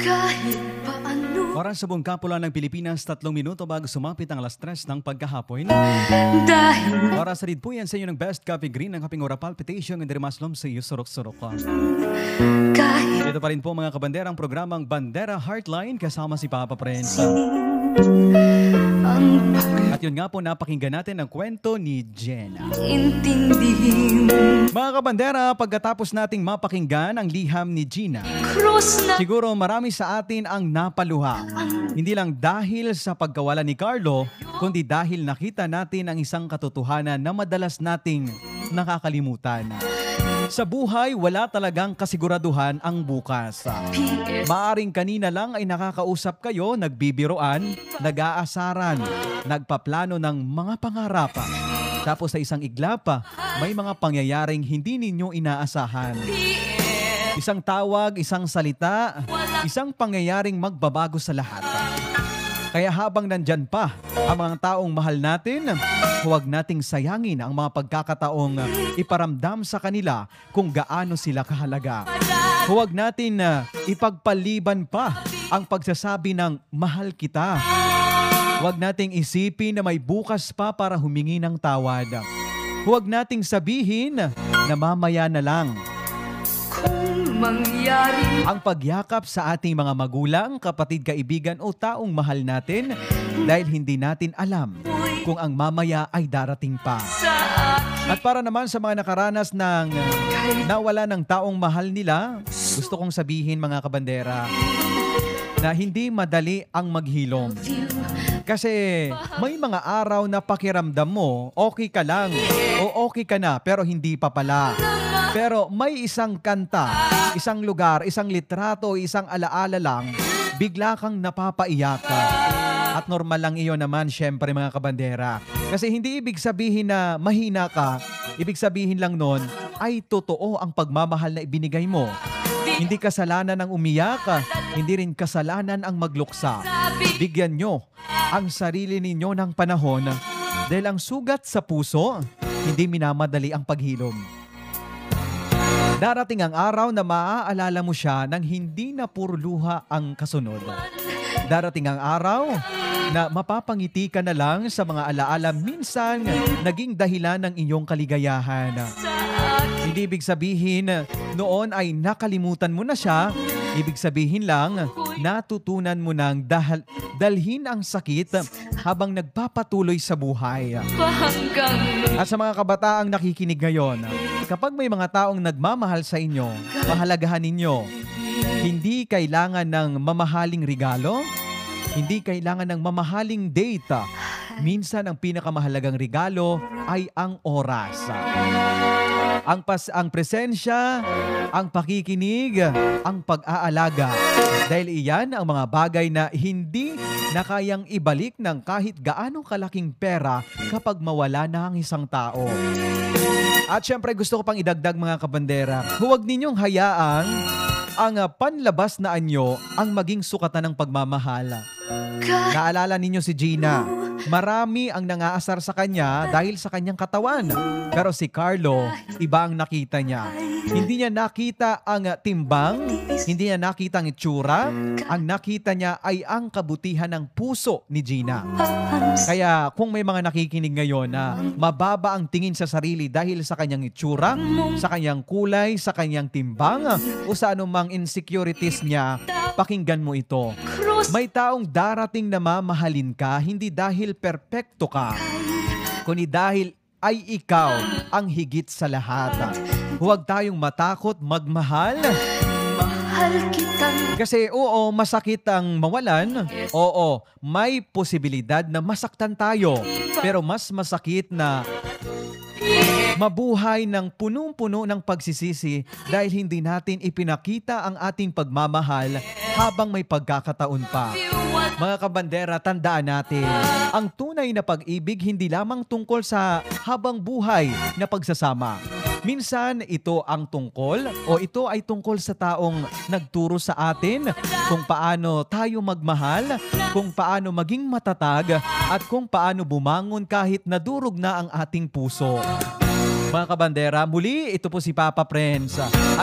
Kahit paano. Oras sa buong kapula ng Pilipinas, 3 minuto bago sumapit ang alas 3 ng pagkahapon. Dahil Oras rin po yan sa inyo ng Best Coffee Green ng kaping ora palpitation and rimaslom sa iyo surok-surok ko. kahit Ito pa rin po mga kabandera ang programang Bandera Heartline kasama si Papa Prince. ang At yun nga po, napakinggan natin ang kwento ni Jenna. pag-intindihin Mga kabandera, pagkatapos nating mapakinggan ang liham ni Gina, cross na siguro marami sa atin ang napaluha. Hindi lang dahil sa pagkawala ni Carlo, kundi dahil nakita natin ang isang katotohanan na madalas nating nakakalimutan. Sa buhay, wala talagang kasiguraduhan ang bukas. PS. Maaring kanina lang ay nakakausap kayo, nagbibiroan, nag-aasaran, nagpaplano ng mga pangarap. Tapos sa isang iglapa, may mga pangyayaring hindi ninyo inaasahan. Isang tawag, isang salita, isang pangyayaring magbabago sa lahat. Kaya habang nandyan pa ang mga taong mahal natin, huwag nating sayangin ang mga pagkakataong iparamdam sa kanila kung gaano sila kahalaga. Huwag natin ipagpaliban pa ang pagsasabi ng mahal kita. Huwag nating isipin na may bukas pa para humingi ng tawad. Huwag nating sabihin na mamaya na lang. Kung mangyari Ang pagyakap sa ating mga magulang, kapatid, kaibigan o taong mahal natin dahil hindi natin alam kung ang mamaya ay darating pa. sa akin At para naman sa mga nakaranas ng nawala ng taong mahal nila, gusto kong sabihin mga kabandera na hindi madali ang maghilom. Kasi may mga araw na pakiramdam mo, okay ka lang o okay ka na pero hindi pa pala. Pero may isang kanta, isang lugar, isang litrato, isang alaala lang, bigla kang napapaiyak ka. At normal lang iyon naman syempre mga kabandera. Kasi hindi ibig sabihin na mahina ka, ibig sabihin lang nun ay totoo ang pagmamahal na ibinigay mo. Hindi kasalanan ang umiyak, hindi rin kasalanan ang magluksa. Bigyan nyo ang sarili ninyo ng panahon dahil ang sugat sa puso, hindi minamadali ang paghilom. Darating ang araw na maaalala mo siya nang hindi na puro luha ang kasunod. Darating ang araw na mapapangiti ka na lang sa mga alaala minsan naging dahilan ng inyong kaligayahan. Hindi ibig sabihin noon ay nakalimutan mo na siya. Ibig sabihin lang, natutunan mo nang dalhin ang sakit habang nagpapatuloy sa buhay. hanggang At sa mga kabataang nakikinig ngayon, kapag may mga taong nagmamahal sa inyo, pahalagahan ninyo. Hindi kailangan ng mamahaling regalo, hindi kailangan ng mamahaling date. Minsan ang pinakamahalagang regalo ay ang oras. Ang presensya, ang pakikinig, ang pag-aalaga. Dahil iyan ang mga bagay na hindi na kayang ibalik ng kahit gaano kalaking pera kapag mawala na ang isang tao. At syempre gusto ko pang idagdag mga kabandera, huwag ninyong hayaan ang panlabas na anyo ang maging sukatan ng pagmamahal. Naalala ninyo si Gina. Marami ang nangaasar sa kanya dahil sa kanyang katawan. Pero si Carlo, iba ang nakita niya. Hindi niya nakita ang timbang, hindi niya nakita ang itsura. Ang nakita niya ay ang kabutihan ng puso ni Gina. Kaya kung may mga nakikinig ngayon na mababa ang tingin sa sarili dahil sa kanyang itsura, sa kanyang kulay, sa kanyang timbang, o sa anumang insecurities niya, pakinggan mo ito. May taong darating na mamahalin ka hindi dahil perpekto ka, kundi dahil ay ikaw ang higit sa lahat. Huwag tayong matakot magmahal. mahal kitang Kasi oo, masakit ang mawalan. Oo, may posibilidad na masaktan tayo. Pero mas masakit na mabuhay ng punong-puno ng pagsisisi dahil hindi natin ipinakita ang ating pagmamahal habang may pagkakataon pa. Mga kabandera, tandaan natin, ang tunay na pag-ibig hindi lamang tungkol sa habang buhay na pagsasama. Minsan ito ang tungkol o ito ay tungkol sa taong nagturo sa atin kung paano tayo magmahal, kung paano maging matatag at kung paano bumangon kahit nadurog na ang ating puso. Mga kabandera, muli ito po si Papa Prince.